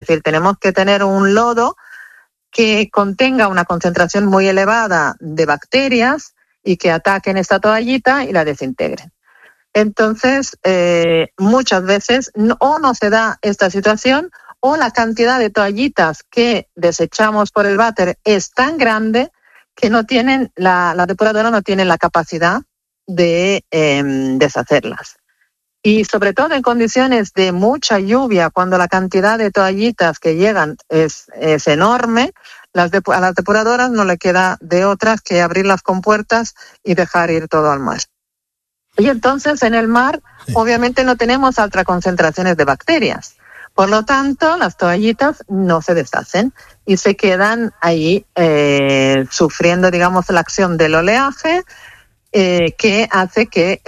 decir, tenemos que tener un lodo que contenga una concentración muy elevada de bacterias y que ataquen esta toallita y la desintegren. Entonces, muchas veces no se da esta situación, o la cantidad de toallitas que desechamos por el váter es tan grande que no tienen la depuradora no tiene la capacidad de deshacerlas. Y sobre todo en condiciones de mucha lluvia, cuando la cantidad de toallitas que llegan es enorme, a las depuradoras no le queda de otras que abrir las compuertas y dejar ir todo al mar. Y entonces en el mar, obviamente no tenemos altas concentraciones de bacterias. Por lo tanto, las toallitas no se deshacen y se quedan ahí sufriendo, digamos, la acción del oleaje, que hace que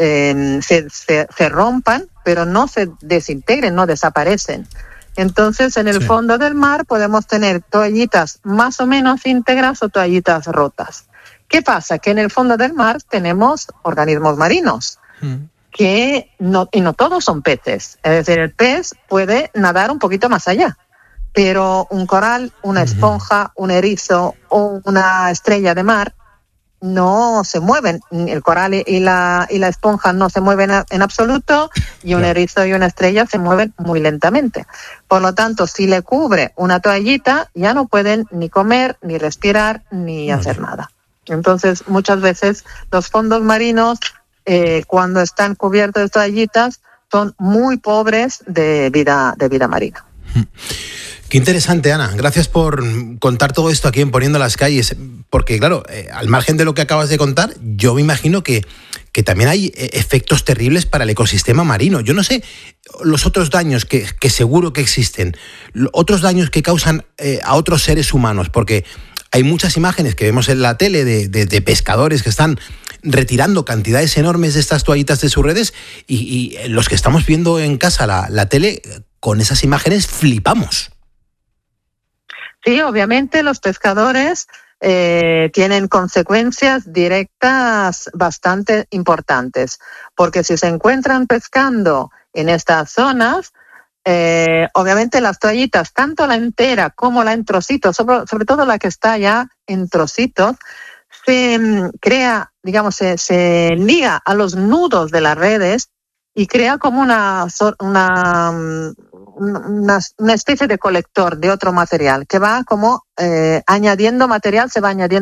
se rompan, pero no se desintegren, no desaparecen. Entonces, en el fondo del mar podemos tener toallitas más o menos íntegras o toallitas rotas. ¿Qué pasa? Que en el fondo del mar tenemos organismos marinos, que no todos son peces. Es decir, el pez puede nadar un poquito más allá, pero un coral, una esponja, un erizo o una estrella de mar no se mueven. El coral y la esponja no se mueven en absoluto, y un erizo y una estrella se mueven muy lentamente. Por lo tanto, si le cubre una toallita, ya no pueden ni comer, ni respirar, ni hacer nada. Entonces, muchas veces los fondos marinos, cuando están cubiertos de toallitas, son muy pobres de vida marina. Qué interesante, Ana. Gracias por contar todo esto aquí en Poniendo las Calles, porque claro, al margen de lo que acabas de contar, yo me imagino que también hay efectos terribles para el ecosistema marino. Yo no sé los otros daños que seguro que existen, otros daños que causan a otros seres humanos, porque hay muchas imágenes que vemos en la tele de pescadores que están retirando cantidades enormes de estas toallitas de sus redes, y los que estamos viendo en casa la tele, con esas imágenes flipamos. Sí, obviamente los pescadores tienen consecuencias directas bastante importantes, porque si se encuentran pescando en estas zonas, obviamente las toallitas, tanto la entera como la en trocitos, sobre todo la que está ya en trocitos, se crea, digamos, se liga a los nudos de las redes y crea como una especie de colector de otro material que va como añadiendo material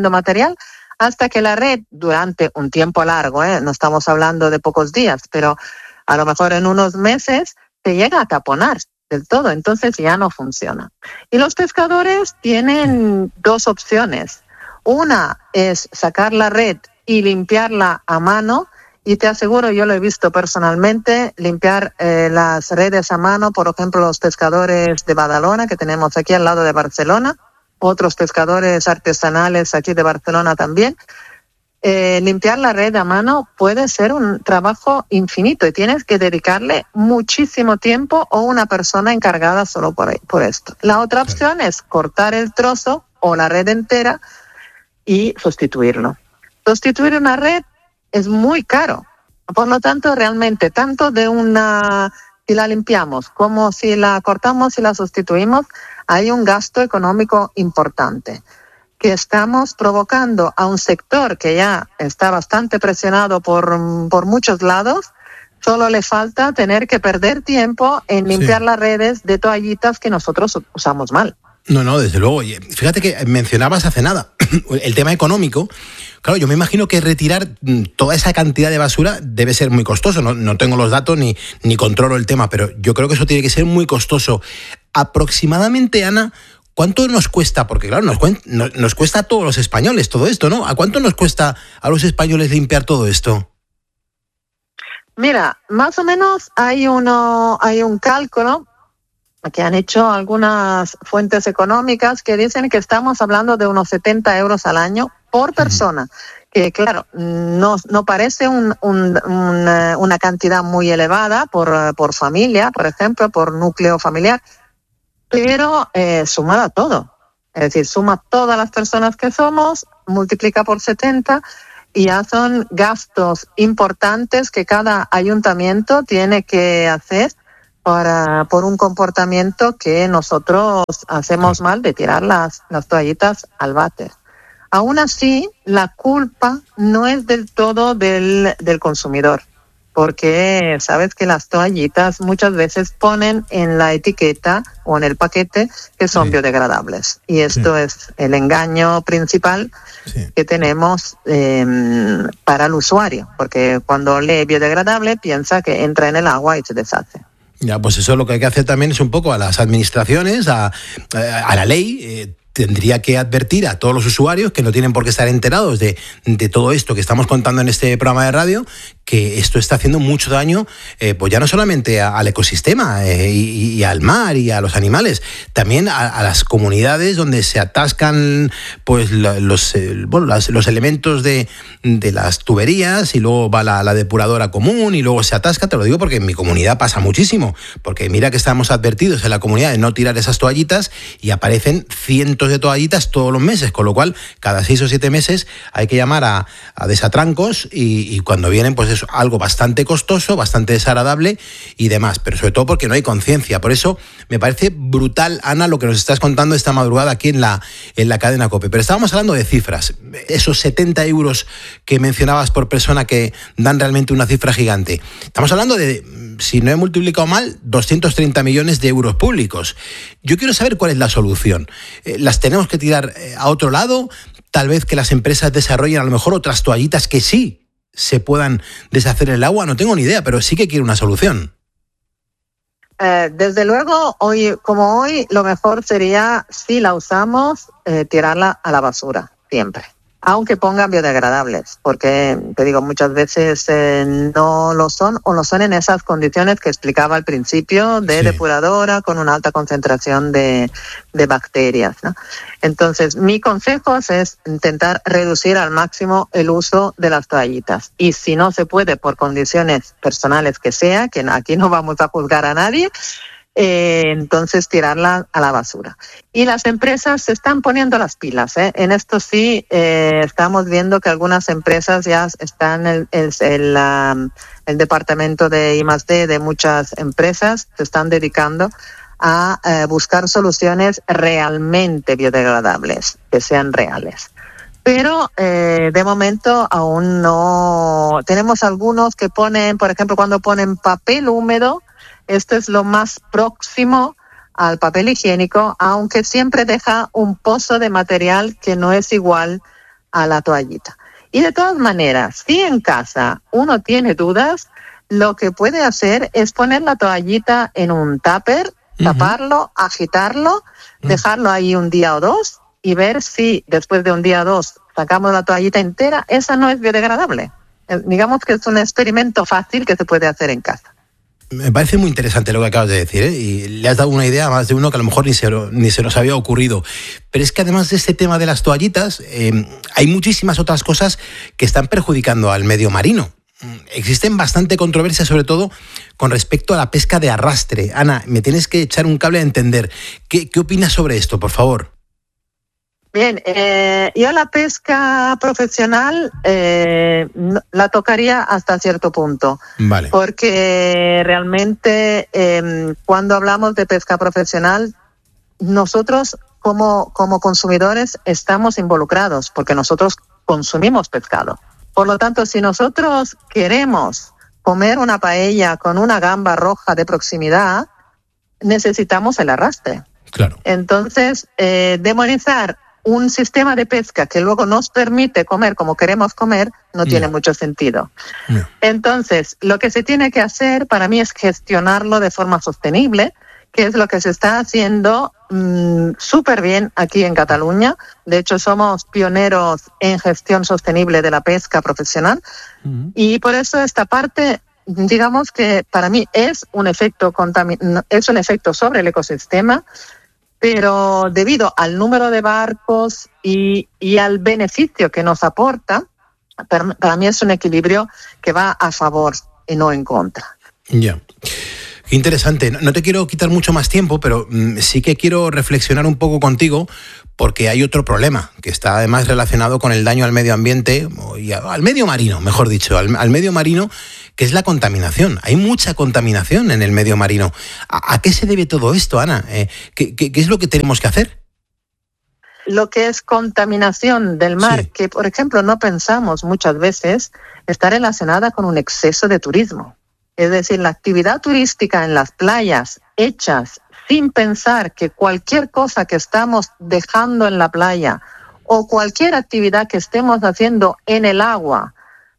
hasta que la red, durante un tiempo largo, no estamos hablando de pocos días, pero a lo mejor en unos meses, se llega a taponar del todo, entonces ya no funciona. Y los pescadores tienen dos opciones. Una es sacar la red y limpiarla a mano, y te aseguro, yo lo he visto personalmente, limpiar las redes a mano, por ejemplo, los pescadores de Badalona, que tenemos aquí al lado de Barcelona, otros pescadores artesanales aquí de Barcelona también. Limpiar la red a mano puede ser un trabajo infinito y tienes que dedicarle muchísimo tiempo, o una persona encargada solo por esto. La otra opción es cortar el trozo o la red entera y sustituirlo. Sustituir una red es muy caro. Por lo tanto, realmente, tanto si la limpiamos como si la cortamos y la sustituimos, hay un gasto económico importante que estamos provocando a un sector que ya está bastante presionado por muchos lados. Solo le falta tener que perder tiempo en limpiar las redes de toallitas que nosotros usamos mal. No, desde luego. Fíjate que mencionabas hace nada el tema económico. Claro, yo me imagino que retirar toda esa cantidad de basura debe ser muy costoso. No tengo los datos ni controlo el tema, pero yo creo que eso tiene que ser muy costoso. Aproximadamente, Ana, ¿cuánto nos cuesta? Porque claro, nos cuesta a todos los españoles todo esto, ¿no? ¿A cuánto nos cuesta a los españoles limpiar todo esto? Mira, más o menos hay un cálculo que han hecho algunas fuentes económicas que dicen que estamos hablando de unos 70 euros al año por persona, que claro, no parece una cantidad muy elevada por familia, por ejemplo, por núcleo familiar, pero sumada todo. Es decir, suma todas las personas que somos, multiplica por 70 y ya son gastos importantes que cada ayuntamiento tiene que hacer por un comportamiento que nosotros hacemos mal de tirar las toallitas al váter. Aún así, la culpa no es del todo del consumidor, porque sabes que las toallitas muchas veces ponen en la etiqueta o en el paquete que son biodegradables. Y esto es el engaño principal que tenemos para el usuario, porque cuando lee biodegradable piensa que entra en el agua y se deshace. Ya, pues eso lo que hay que hacer también es un poco a las administraciones, a la ley. Tendría que advertir a todos los usuarios que no tienen por qué estar enterados de todo esto que estamos contando en este programa de radio, que esto está haciendo mucho daño, pues ya no solamente al ecosistema y al mar y a los animales, también a las comunidades donde se atascan pues los elementos de las tuberías, y luego va la depuradora común y luego se atasca. Te lo digo porque en mi comunidad pasa muchísimo, porque mira que estamos advertidos en la comunidad de no tirar esas toallitas y aparecen cientos de toallitas todos los meses, con lo cual cada 6 o 7 meses hay que llamar a desatrancos y cuando vienen pues es algo bastante costoso, bastante desagradable y demás, pero sobre todo porque no hay conciencia. Por eso me parece brutal, Ana, lo que nos estás contando esta madrugada aquí en la cadena COPE. Pero estábamos hablando de cifras, esos 70 euros que mencionabas por persona que dan realmente una cifra gigante. Estamos hablando de, si no he multiplicado mal, 230 millones de euros públicos. Yo quiero saber cuál es la solución. ¿Las tenemos que tirar a otro lado? Tal vez que las empresas desarrollen a lo mejor otras toallitas que sí se puedan deshacer el agua. No tengo ni idea, pero sí que quiero una solución. Desde luego, hoy lo mejor sería, si la usamos, tirarla a la basura, siempre. Aunque pongan biodegradables, porque te digo, muchas veces no lo son, o lo son en esas condiciones que explicaba al principio, de depuradora con una alta concentración de bacterias, ¿no? Entonces, mi consejo es intentar reducir al máximo el uso de las toallitas. Y si no se puede, por condiciones personales que sea, que aquí no vamos a juzgar a nadie, entonces tirarla a la basura. Y las empresas se están poniendo las pilas, ¿eh? En esto sí, estamos viendo que algunas empresas ya están, el departamento de I+D de muchas empresas se están dedicando a buscar soluciones realmente biodegradables, que sean reales. Pero de momento aún no. Tenemos algunos que ponen, por ejemplo, cuando ponen papel húmedo, esto es lo más próximo al papel higiénico, aunque siempre deja un pozo de material que no es igual a la toallita. Y de todas maneras, si en casa uno tiene dudas, lo que puede hacer es poner la toallita en un tupper, taparlo, agitarlo, dejarlo ahí un día o dos y ver si después de un día o dos sacamos la toallita entera. Esa no es biodegradable. Digamos que es un experimento fácil que se puede hacer en casa. Me parece muy interesante lo que acabas de decir, ¿eh? Y le has dado una idea a más de uno que a lo mejor ni se nos había ocurrido. Pero es que además de este tema de las toallitas, hay muchísimas otras cosas que están perjudicando al medio marino. Existen bastante controversia, sobre todo con respecto a la pesca de arrastre. Ana, me tienes que echar un cable a entender. ¿Qué opinas sobre esto, por favor? Bien, yo la pesca profesional la tocaría hasta cierto punto. Vale. Porque realmente cuando hablamos de pesca profesional, nosotros como consumidores estamos involucrados, porque nosotros consumimos pescado. Por lo tanto, si nosotros queremos comer una paella con una gamba roja de proximidad, necesitamos el arrastre. Claro. Entonces, demonizar un sistema de pesca que luego nos permite comer como queremos comer no tiene mucho sentido. Entonces, lo que se tiene que hacer para mí es gestionarlo de forma sostenible, que es lo que se está haciendo súper bien aquí en Cataluña. De hecho, somos pioneros en gestión sostenible de la pesca profesional y por eso esta parte, digamos que para mí es un efecto sobre el ecosistema, pero debido al número de barcos y al beneficio que nos aporta, para mí es un equilibrio que va a favor y no en contra. Ya. Interesante. No te quiero quitar mucho más tiempo, pero sí que quiero reflexionar un poco contigo, porque hay otro problema que está además relacionado con el daño al medio ambiente y al medio marino, mejor dicho, al medio marino, que es la contaminación. Hay mucha contaminación en el medio marino. ¿A qué se debe todo esto, Ana? ¿Qué es lo que tenemos que hacer? Lo que es contaminación del mar, sí, que por ejemplo no pensamos muchas veces, está relacionada con un exceso de turismo. Es decir, la actividad turística en las playas hechas sin pensar que cualquier cosa que estamos dejando en la playa o cualquier actividad que estemos haciendo en el agua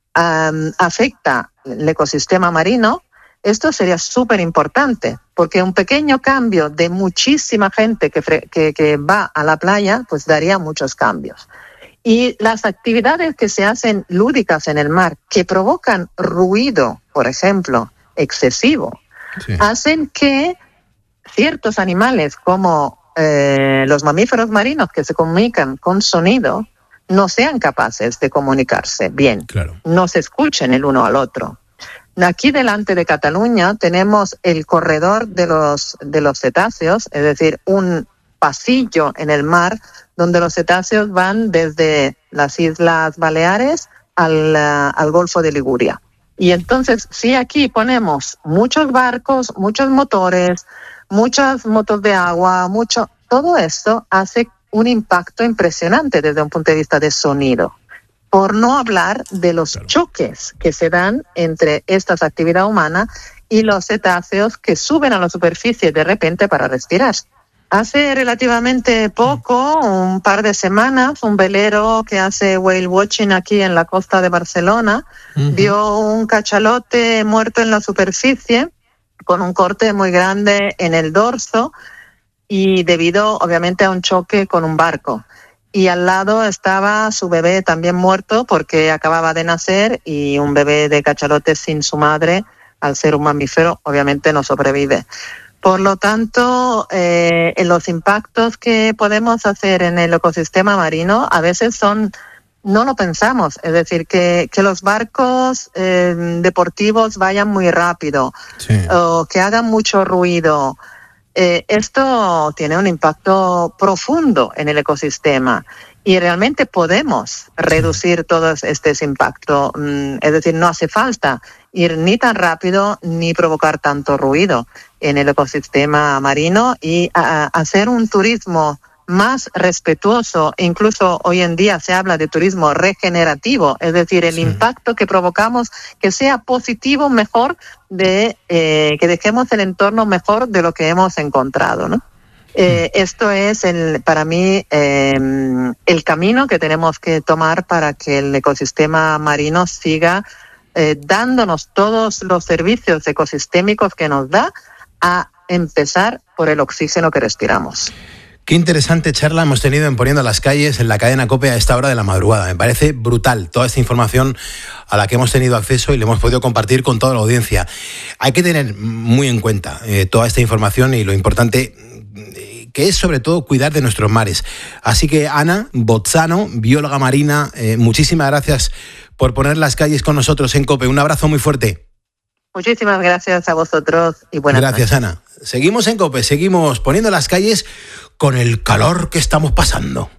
afecta el ecosistema marino, esto sería súper importante, porque un pequeño cambio de muchísima gente que va a la playa, pues daría muchos cambios. Y las actividades que se hacen lúdicas en el mar, que provocan ruido, por ejemplo, excesivo, sí, hacen que ciertos animales como los mamíferos marinos que se comunican con sonido no sean capaces de comunicarse bien, claro, no se escuchen el uno al otro. Aquí delante de Cataluña tenemos el corredor de los cetáceos, es decir, un pasillo en el mar donde los cetáceos van desde las Islas Baleares al Golfo de Liguria. Y entonces, si aquí ponemos muchos barcos, muchos motores, muchas motos de agua, todo esto hace un impacto impresionante desde un punto de vista de sonido. Por no hablar de los choques que se dan entre esta actividad humana y los cetáceos que suben a la superficie de repente para respirar. Hace relativamente poco, un par de semanas, un velero que hace whale watching aquí en la costa de Barcelona vio un cachalote muerto en la superficie con un corte muy grande en el dorso y debido obviamente a un choque con un barco. Y al lado estaba su bebé también muerto porque acababa de nacer y un bebé de cachalote sin su madre, al ser un mamífero, obviamente no sobrevive. Por lo tanto, los impactos que podemos hacer en el ecosistema marino a veces no lo pensamos, es decir, que los barcos deportivos vayan muy rápido, sí, o que hagan mucho ruido. Esto tiene un impacto profundo en el ecosistema y realmente podemos reducir todo este impacto. Es decir, no hace falta ir ni tan rápido ni provocar tanto ruido en el ecosistema marino y hacer un turismo más respetuoso. Incluso hoy en día se habla de turismo regenerativo, es decir, el impacto que provocamos que sea positivo, mejor que dejemos el entorno mejor de lo que hemos encontrado, ¿no? Esto es para mí el camino que tenemos que tomar para que el ecosistema marino siga dándonos todos los servicios ecosistémicos que nos da, a empezar por el oxígeno que respiramos. Qué interesante charla hemos tenido en Poniendo las Calles en la cadena COPE a esta hora de la madrugada. Me parece brutal toda esta información a la que hemos tenido acceso y le hemos podido compartir con toda la audiencia. Hay que tener muy en cuenta toda esta información y lo importante que es sobre todo cuidar de nuestros mares. Así que Ana Bozzano, bióloga marina, muchísimas gracias por poner las calles con nosotros en COPE. Un abrazo muy fuerte. Muchísimas gracias a vosotros y buenas noches. Gracias, Ana. Seguimos en COPE, seguimos poniendo las calles con el calor que estamos pasando.